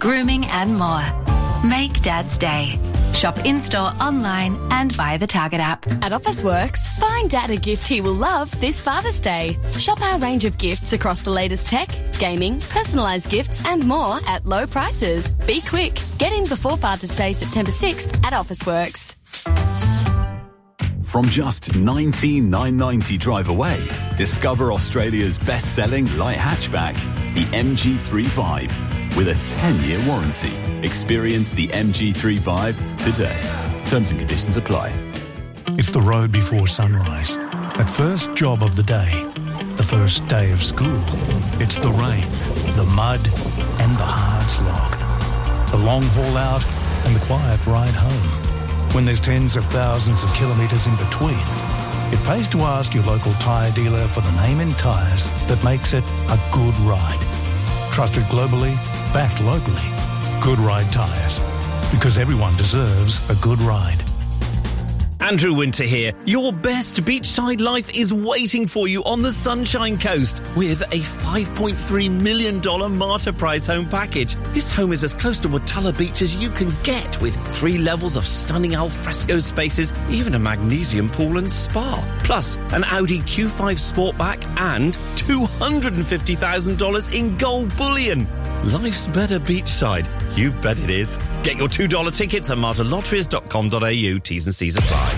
grooming and more. Make Dad's day. Shop in-store, online and via the Target app. At Officeworks, find Dad a gift he will love this Father's Day. Shop our range of gifts across the latest tech, gaming, personalised gifts and more at low prices. Be quick. Get in before Father's Day, September 6th at Officeworks. From just $19,990 drive away, discover Australia's best-selling light hatchback, the MG3 with a 10-year warranty. Experience the MG3 Vibe today. Terms and conditions apply. It's the road before sunrise. That first job of the day. The first day of school. It's the rain, the mud and the hard slog. The long haul out and the quiet ride home. When there's tens of thousands of kilometres in between, it pays to ask your local tyre dealer for the name in tyres that makes it a good ride. Trusted globally, backed locally. Good Ride Tyres. Because everyone deserves a good ride. Andrew Winter here. Your best beachside life is waiting for you on the Sunshine Coast with a $5.3 million Martyr Prize home package. This home is as close to Watala Beach as you can get, with 3 levels of stunning alfresco spaces, even a magnesium pool and spa. Plus, an Audi Q5 Sportback and $250,000 in gold bullion. Life's better beachside. You bet it is. Get your $2 tickets at martyrlotteries.com.au. T's and C's apply.